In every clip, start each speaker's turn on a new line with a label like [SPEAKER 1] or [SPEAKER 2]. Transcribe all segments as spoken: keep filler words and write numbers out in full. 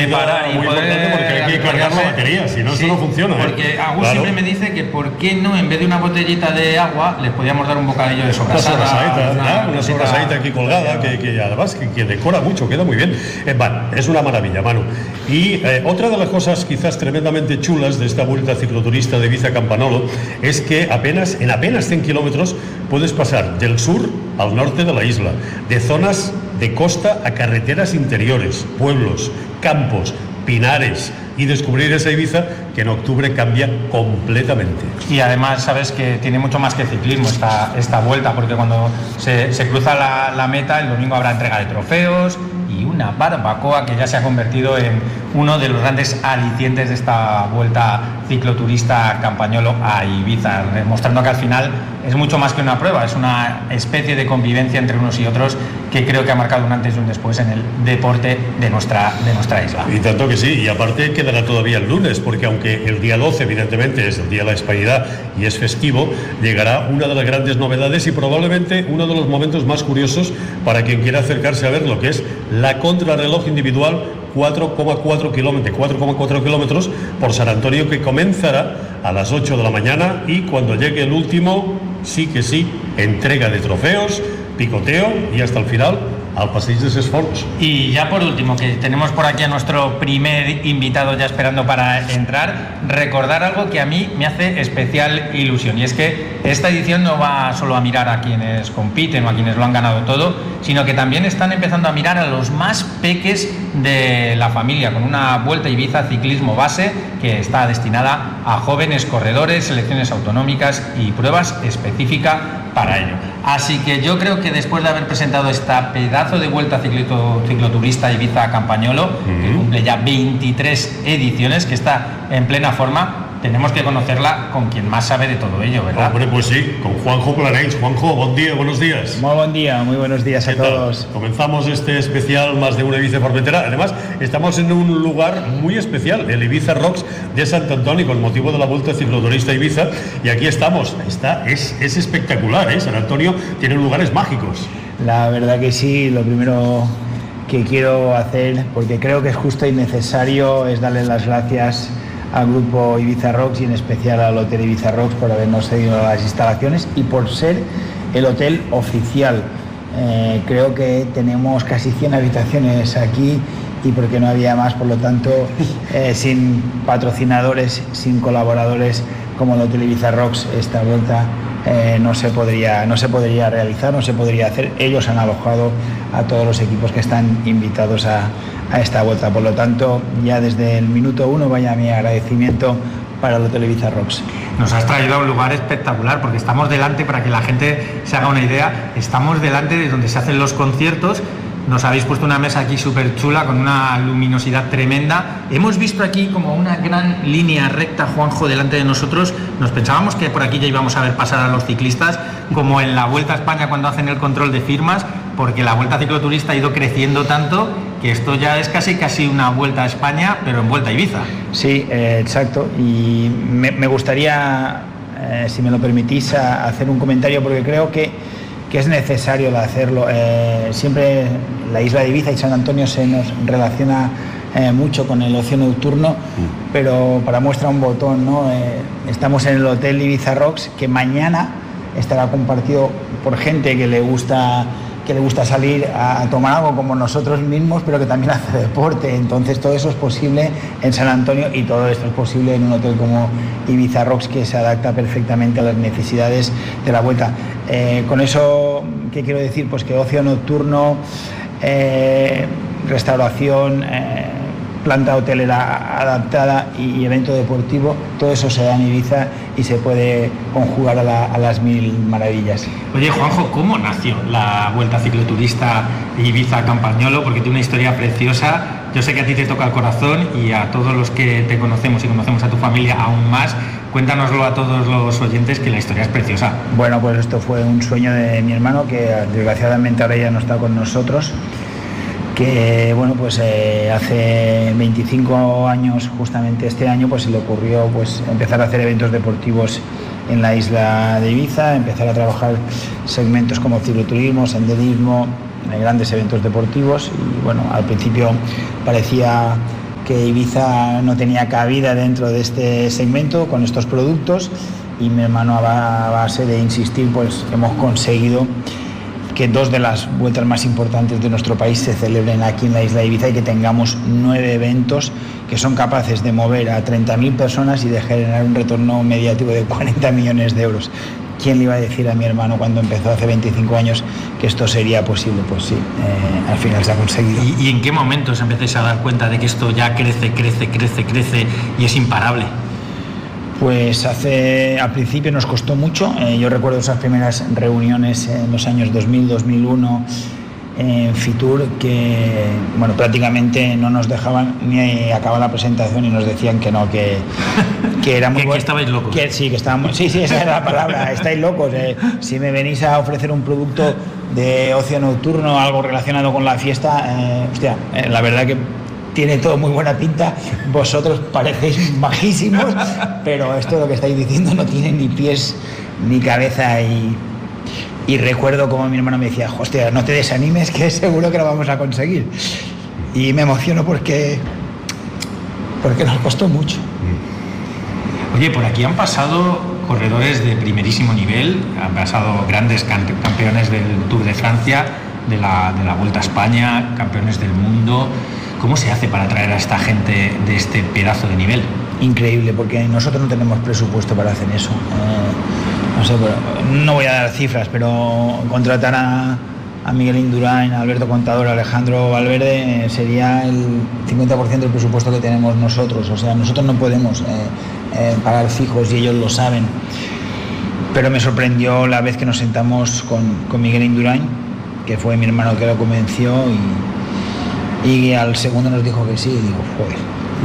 [SPEAKER 1] sin parar y
[SPEAKER 2] muy
[SPEAKER 1] poder
[SPEAKER 2] importante porque hay que cargar la batería, si no,
[SPEAKER 1] sí,
[SPEAKER 2] eso no funciona.
[SPEAKER 1] Porque
[SPEAKER 2] ¿eh?
[SPEAKER 1] Agus
[SPEAKER 2] Claro.
[SPEAKER 1] siempre me dice que por qué no, en vez de una botellita de agua, les podíamos dar un bocadillo de sobrasada.
[SPEAKER 2] Una sobrasadita,
[SPEAKER 1] una,
[SPEAKER 2] una sobrasadita aquí colgada, que, que además que, que decora mucho, queda muy bien. Eh, vale, es una maravilla, Manu. Y eh, otra de las cosas quizás tremendamente chulas de esta vuelta cicloturista de Ibiza Campanolo es que apenas, en apenas cien kilómetros puedes pasar del sur al norte de la isla, de zonas de costa a carreteras interiores, pueblos, campos, pinares, y descubrir esa Ibiza que en octubre cambia completamente.
[SPEAKER 1] Y además sabes que tiene mucho más que ciclismo esta, esta vuelta, porque cuando se, se cruza la, la meta, el domingo habrá entrega de trofeos y una barbacoa que ya se ha convertido en uno de los grandes alicientes de esta vuelta cicloturista Campañolo a Ibiza, demostrando que al final es mucho más que una prueba, es una especie de convivencia entre unos y otros que creo que ha marcado un antes y un después en el deporte de nuestra, de nuestra isla.
[SPEAKER 2] Y tanto que sí, y aparte quedará todavía el lunes, porque aunque el día doce evidentemente es el día de la Hispanidad y es festivo, llegará una de las grandes novedades y probablemente uno de los momentos más curiosos para quien quiera acercarse a ver lo que es la contrarreloj individual cuatro coma cuatro kilómetros, cuatro coma cuatro kilómetros por San Antonio, que comenzará a las ocho de la mañana y cuando llegue el último, sí que sí, entrega de trofeos, picoteo y hasta el final al Passeig dels Esports.
[SPEAKER 1] Y ya por último, que tenemos por aquí a nuestro primer invitado ya esperando para entrar, recordar algo que a mí me hace especial ilusión, y es que esta edición no va solo a mirar a quienes compiten o a quienes lo han ganado todo, sino que también están empezando a mirar a los más peques de la familia, con una Vuelta a Ibiza Ciclismo Base que está destinada a jóvenes corredores, selecciones autonómicas y pruebas específicas para ello. Así que yo creo que después de haber presentado esta pedazo de vuelta ciclito, cicloturista Ibiza Campañolo, uh-huh. que cumple ya veintitrés ediciones, que está en plena forma, tenemos que conocerla con quien más sabe de todo ello, ¿verdad?
[SPEAKER 2] Hombre, pues sí, con Juanjo Planells. Juanjo, buen día, buenos días.
[SPEAKER 3] Muy buen día, muy buenos días a todos.
[SPEAKER 2] Comenzamos este especial Más de una Ibiza Formentera. Además, estamos en un lugar muy especial, el Ibiza Rocks de Sant Antoni, con motivo de la Vuelta Cicloturista Ibiza. Y aquí estamos. Está, es, es espectacular, ¿eh? San Antonio tiene lugares mágicos.
[SPEAKER 3] La verdad que sí. Lo primero que quiero hacer, porque creo que es justo y necesario, es darle las gracias al grupo Ibiza Rocks y en especial al Hotel Ibiza Rocks por habernos cedido las instalaciones y por ser el hotel oficial. Eh, creo que tenemos casi cien habitaciones aquí y porque no había más, por lo tanto, eh, sin patrocinadores, sin colaboradores como el Hotel Ibiza Rocks, esta vuelta eh, no se podría, no se podría realizar, no se podría hacer. Ellos han alojado a todos los equipos que están invitados a, a esta vuelta. Por lo tanto, ya desde el minuto uno vaya mi agradecimiento para el Hotel Ibiza Rocks.
[SPEAKER 1] Nos has traído a un lugar espectacular porque estamos delante, para que la gente se haga una idea, estamos delante de donde se hacen los conciertos. Nos habéis puesto una mesa aquí súper chula con una luminosidad tremenda. Hemos visto aquí como una gran línea recta, Juanjo, delante de nosotros. Nos pensábamos que por aquí ya íbamos a ver pasar a los ciclistas, como en la Vuelta a España cuando hacen el control de firmas, porque la Vuelta Cicloturista ha ido creciendo tanto que esto ya es casi casi una Vuelta a España, pero en Vuelta a Ibiza.
[SPEAKER 3] Sí, eh, exacto. Y me, me gustaría, eh, si me lo permitís, a, a hacer un comentario, porque creo que que es necesario hacerlo. Eh, siempre la isla de Ibiza y San Antonio se nos relaciona eh, mucho con el ocio nocturno, mm. pero para muestra un botón, ¿no? Eh, estamos en el Hotel Ibiza Rocks, que mañana estará compartido por gente que le gusta que le gusta salir a, a tomar algo como nosotros mismos, pero que también hace deporte. Entonces todo eso es posible en San Antonio y todo esto es posible en un hotel como Ibiza Rocks, que se adapta perfectamente a las necesidades de la vuelta. Eh, con eso, ¿qué quiero decir? Pues que ocio nocturno, eh, restauración, eh, planta hotelera adaptada y, y evento deportivo, todo eso se da en Ibiza y se puede conjugar a, la, a las mil maravillas.
[SPEAKER 1] Oye, Juanjo, ¿cómo nació la Vuelta Cicloturista Ibiza Campañolo? Porque tiene una historia preciosa. Yo sé que a ti te toca el corazón y a todos los que te conocemos y conocemos a tu familia aún más. Cuéntanoslo a todos los oyentes, que la historia es preciosa.
[SPEAKER 3] Bueno, pues esto fue un sueño de mi hermano, que desgraciadamente ahora ya no está con nosotros, que bueno, pues eh, hace veinticinco años, justamente este año, pues se le ocurrió pues empezar a hacer eventos deportivos en la isla de Ibiza, empezar a trabajar segmentos como cicloturismo, senderismo, grandes eventos deportivos. Y bueno, al principio parecía que Ibiza no tenía cabida dentro de este segmento con estos productos, y mi hermano, a base de insistir, pues hemos conseguido que dos de las vueltas más importantes de nuestro país se celebren aquí en la isla de Ibiza y que tengamos nueve eventos que son capaces de mover a treinta mil personas y de generar un retorno mediático de cuarenta millones de euros. ¿Quién le iba a decir a mi hermano cuando empezó hace veinticinco años que esto sería posible? Pues sí, eh, al final se ha conseguido.
[SPEAKER 1] ¿Y, ¿Y en qué momentos empecéis a dar cuenta de que esto ya crece, crece, crece, crece y es imparable?
[SPEAKER 3] Pues hace, al principio nos costó mucho. Eh, yo recuerdo esas primeras reuniones en los años dos mil, dos mil uno en Fitur, que bueno, prácticamente no nos dejaban ni acabar la presentación y nos decían que no, que, que era muy
[SPEAKER 1] bueno. Que estabais locos.
[SPEAKER 3] Que, sí, que estábamos, sí, sí, esa era la palabra, estáis locos. Eh. Si me venís a ofrecer un producto de ocio nocturno, algo relacionado con la fiesta, eh, hostia, eh, la verdad que tiene todo muy buena pinta, vosotros parecéis majísimos, pero esto lo que estáis diciendo no tiene ni pies ni cabeza. Y, y recuerdo como mi hermano me decía, hostia, no te desanimes, que seguro que lo vamos a conseguir. Y me emociono porque, porque nos costó mucho.
[SPEAKER 1] Oye, por aquí han pasado corredores de primerísimo nivel, han pasado grandes campeones del Tour de Francia, de la, de la Vuelta a España, campeones del mundo. ¿Cómo se hace para atraer a esta gente de este pedazo de nivel?
[SPEAKER 3] Increíble, porque nosotros no tenemos presupuesto para hacer eso. Eh, no sé, pero, no voy a dar cifras, pero contratar a, a Miguel Indurain, a Alberto Contador, a Alejandro Valverde eh, sería el cincuenta por ciento del presupuesto que tenemos nosotros. O sea, nosotros no podemos eh, eh, pagar fijos y ellos lo saben. Pero me sorprendió la vez que nos sentamos con, con Miguel Indurain, que fue mi hermano que lo convenció, y, y al segundo nos dijo que sí, y digo, joder,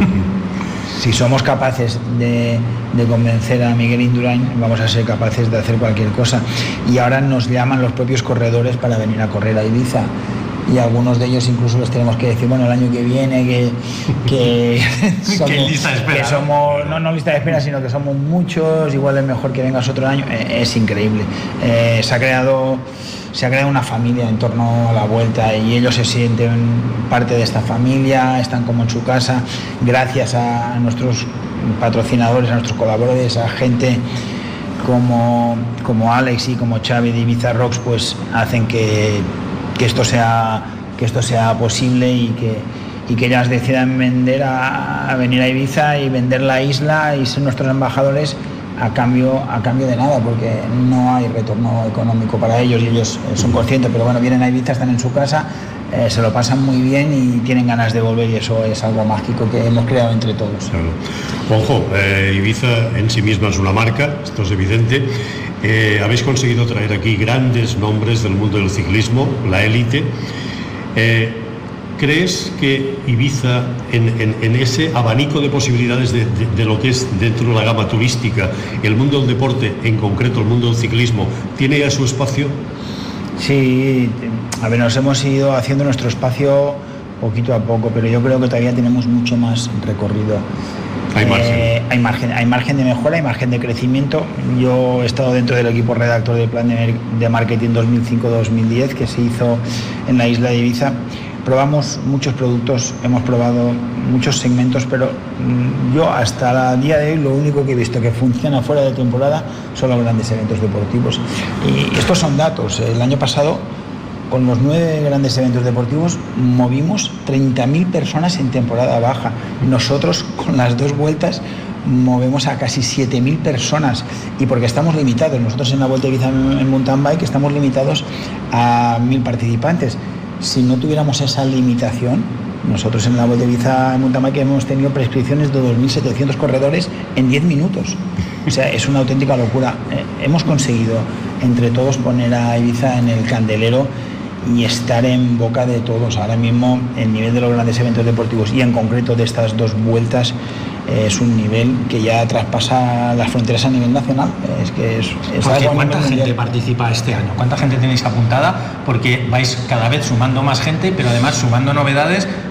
[SPEAKER 3] si somos capaces de, de convencer a Miguel Indurain, vamos a ser capaces de hacer cualquier cosa. Y ahora nos llaman los propios corredores para venir a correr a Ibiza, y algunos de ellos incluso les tenemos que decir, bueno, el año que viene que, que, somos,
[SPEAKER 1] lista de espera,
[SPEAKER 3] que somos, no, no lista de espera, sino que somos muchos, igual es mejor que vengas otro año. Eh, es increíble. Eh, se ha creado se ha creado una familia en torno a la Vuelta, y ellos se sienten parte de esta familia, están como en su casa, gracias a nuestros patrocinadores, a nuestros colaboradores, a gente como, como Alex y como Xavi de Ibiza Rocks, pues hacen que, que esto sea que esto sea posible, y que, y que ellas decidan vender a, a venir a Ibiza y vender la isla y ser nuestros embajadores a cambio, a cambio de nada, porque no hay retorno económico para ellos, y ellos son conscientes, pero bueno, vienen a Ibiza, están en su casa, eh, se lo pasan muy bien y tienen ganas de volver, y eso es algo mágico que hemos creado entre todos.
[SPEAKER 2] Claro. Juanjo, eh, Ibiza en sí misma es una marca, esto es evidente. Eh, habéis conseguido traer aquí grandes nombres del mundo del ciclismo, la élite. Eh, ¿Crees que Ibiza, en, en, en ese abanico de posibilidades de, de, de lo que es dentro de la gama turística, el mundo del deporte, en concreto el mundo del ciclismo, tiene ya su espacio?
[SPEAKER 3] Sí, a ver, nos hemos ido haciendo nuestro espacio poquito a poco, pero yo creo que todavía tenemos mucho más recorrido.
[SPEAKER 2] Hay margen.
[SPEAKER 3] Eh, hay margen, hay margen de mejora, hay margen de crecimiento. Yo he estado dentro del equipo redactor del plan de, de marketing dos mil cinco dos mil diez que se hizo en la isla de Ibiza. Probamos muchos productos, hemos probado muchos segmentos, pero mmm, yo hasta el día de hoy lo único que he visto que funciona fuera de temporada son los grandes eventos deportivos. Y estos son datos. El año pasado, con los nueve grandes eventos deportivos, movimos treinta mil personas en temporada baja. Nosotros, con las dos vueltas, movemos a casi siete mil personas, y porque estamos limitados. Nosotros en la Vuelta a Ibiza en mountain bike estamos limitados a mil participantes. Si no tuviéramos esa limitación, nosotros en la Vuelta a Ibiza en mountain bike hemos tenido prescripciones de dos mil setecientos corredores en diez minutos. O sea, es una auténtica locura. Eh, hemos conseguido entre todos poner a Ibiza en el candelero y estar en boca de todos. Ahora mismo el nivel de los grandes eventos deportivos, y en concreto de estas dos vueltas, eh, es un nivel que ya traspasa las fronteras a nivel nacional. Es que es, es
[SPEAKER 1] Porque
[SPEAKER 3] algo
[SPEAKER 1] ¿cuánta gente
[SPEAKER 3] mundial.
[SPEAKER 1] participa este año? ¿Cuánta gente tenéis apuntada? Porque vais cada vez sumando más gente, pero además sumando novedades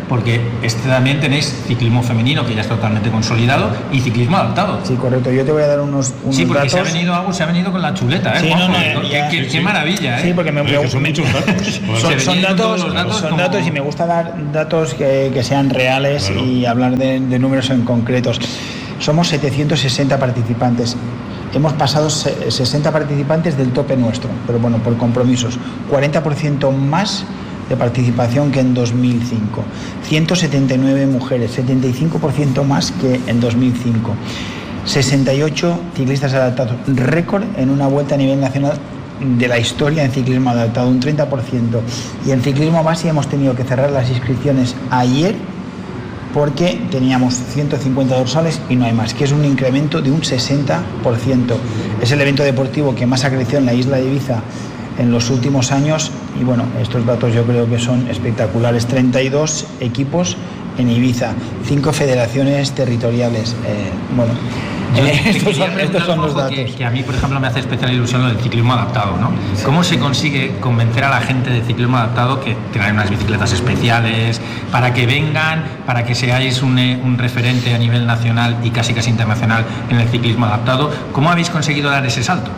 [SPEAKER 1] porque este también tenéis ciclismo femenino, que ya está totalmente consolidado, y ciclismo adaptado.
[SPEAKER 3] Sí, correcto. Yo te voy a dar unos, unos
[SPEAKER 1] sí, porque
[SPEAKER 3] datos.
[SPEAKER 1] se ha venido algo, se ha venido con la chuleta, ¿eh?
[SPEAKER 3] Sí,
[SPEAKER 1] Juanjo,
[SPEAKER 3] no, no,
[SPEAKER 1] qué,
[SPEAKER 3] ya,
[SPEAKER 1] qué,
[SPEAKER 3] sí,
[SPEAKER 1] qué maravilla, ¿eh?
[SPEAKER 3] Sí, porque me,
[SPEAKER 2] Oye, que son muchos datos.
[SPEAKER 3] son, son datos,
[SPEAKER 1] datos,
[SPEAKER 3] son
[SPEAKER 1] como...
[SPEAKER 3] datos y me gusta dar datos que, que sean reales, claro, y hablar de, de números en concretos. Somos setecientos sesenta participantes. Hemos pasado sesenta participantes del tope nuestro, pero bueno, por compromisos. cuarenta por ciento más de participación que en dos mil cinco. ciento setenta y nueve mujeres, setenta y cinco por ciento más que en dos mil cinco. sesenta y ocho ciclistas adaptados, récord en una vuelta a nivel nacional de la historia en ciclismo adaptado, un treinta por ciento. Y en ciclismo base hemos tenido que cerrar las inscripciones ayer porque teníamos ciento cincuenta dorsales y no hay más, que es un incremento de un sesenta por ciento. Es el evento deportivo que más ha crecido en la isla de Ibiza en los últimos años y bueno, estos datos yo creo que son espectaculares. treinta y dos equipos en Ibiza, cinco federaciones territoriales. Eh, bueno, eh, estos son, estos son los datos.
[SPEAKER 1] Que, que a mí, por ejemplo, me hace especial ilusión lo del ciclismo adaptado, ¿no? Sí. ¿Cómo se consigue convencer a la gente de ciclismo adaptado que traen unas bicicletas especiales para que vengan, para que seáis un, un referente a nivel nacional y casi casi internacional en el ciclismo adaptado? ¿Cómo habéis conseguido dar ese salto?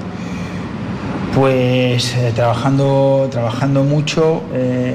[SPEAKER 3] Pues eh, trabajando, trabajando mucho. Eh,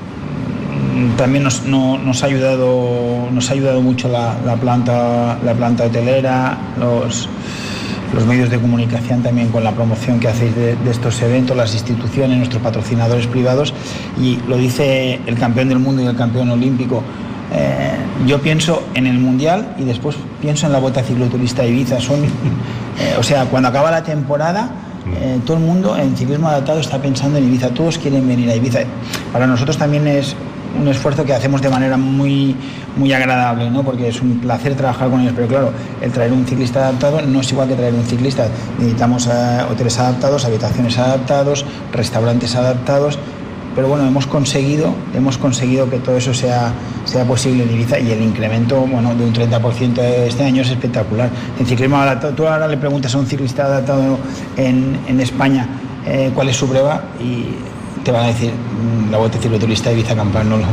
[SPEAKER 3] también nos, no, nos ha ayudado, nos ha ayudado mucho la, la planta, la planta hotelera, los, los medios de comunicación también con la promoción que hacéis de, de estos eventos, las instituciones, nuestros patrocinadores privados, y lo dice el campeón del mundo y el campeón olímpico. Eh, yo pienso en el mundial y después pienso en la Vuelta Cicloturista de Ibiza. Son, eh, o sea, cuando acaba la temporada, Eh, todo el mundo en ciclismo adaptado está pensando en Ibiza, todos quieren venir a Ibiza. Para nosotros también es un esfuerzo que hacemos de manera muy, muy agradable, ¿no? Porque es un placer trabajar con ellos, pero claro, el traer un ciclista adaptado no es igual que traer un ciclista. Necesitamos uh, hoteles adaptados, habitaciones adaptados, restaurantes adaptados, pero bueno, hemos conseguido, hemos conseguido que todo eso sea, sea posible en Ibiza, y el incremento, bueno, de un treinta por ciento este año es espectacular. En ciclismo adaptado, tú ahora le preguntas a un ciclista adaptado en, en España eh, cuál es su prueba y te van a decir la Vuelta Cicloturista de Ibiza Campagnolo.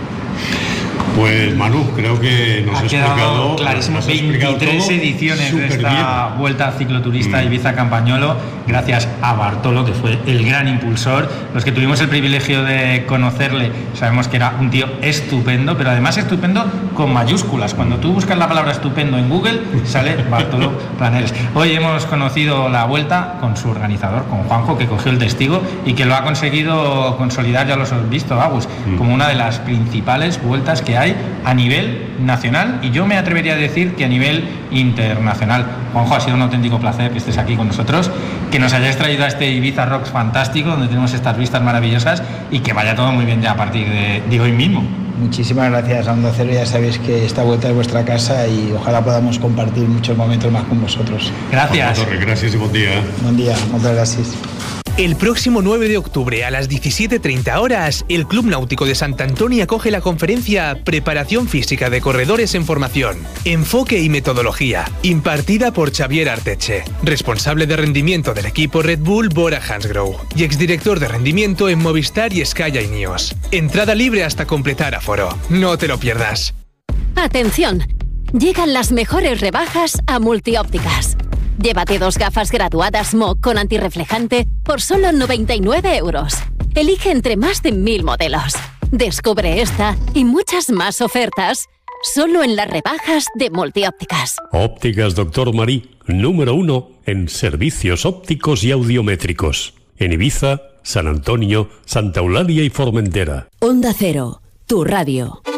[SPEAKER 2] Pues Manu, creo que nos
[SPEAKER 1] ha
[SPEAKER 2] has
[SPEAKER 1] quedado
[SPEAKER 2] explicado
[SPEAKER 1] clarísimo.
[SPEAKER 2] nos has explicado
[SPEAKER 1] veintitrés ediciones de esta
[SPEAKER 2] bien.
[SPEAKER 1] Vuelta Cicloturista mm. Ibiza Campagnolo, gracias a Bartolo, que fue el gran impulsor. Los que tuvimos el privilegio de conocerle sabemos que era un tío estupendo, pero además estupendo con mayúsculas. Cuando tú buscas la palabra estupendo en Google, sale Bartolo Planeres. Hoy hemos conocido la Vuelta con su organizador, con Juanjo, que cogió el testigo y que lo ha conseguido consolidar, ya lo has visto, Agus, mm. como una de las principales vueltas que hay a nivel nacional, y yo me atrevería a decir que a nivel internacional. Juanjo, ha sido un auténtico placer que estés aquí con nosotros, que nos hayáis traído a este Ibiza Rocks fantástico, donde tenemos estas vistas maravillosas, y que vaya todo muy bien ya a partir de, de hoy mismo.
[SPEAKER 3] Muchísimas gracias, Onda Cero. Ya sabéis que esta vuelta es vuestra casa y ojalá podamos compartir muchos momentos más con vosotros.
[SPEAKER 1] Gracias.
[SPEAKER 2] Torre, gracias y buen día.
[SPEAKER 3] Buen día, muchas gracias.
[SPEAKER 4] El próximo nueve de octubre a las diecisiete treinta horas, el Club Náutico de Sant Antoni acoge la conferencia Preparación Física de Corredores en Formación, Enfoque y Metodología, impartida por Xavier Arteche, responsable de rendimiento del equipo Red Bull Bora Hansgrohe y exdirector de rendimiento en Movistar y Sky Ineos. Entrada libre hasta completar aforo. No te lo pierdas.
[SPEAKER 5] Atención, llegan las mejores rebajas a Multiópticas. Llévate dos gafas graduadas M O C con antirreflejante por solo noventa y nueve euros. Elige entre más de mil modelos. Descubre esta y muchas más ofertas solo en las rebajas de Multiópticas.
[SPEAKER 6] Ópticas Doctor Marí, número uno en servicios ópticos y audiométricos. En Ibiza, San Antonio, Santa Eulalia y Formentera.
[SPEAKER 5] Onda Cero, tu radio.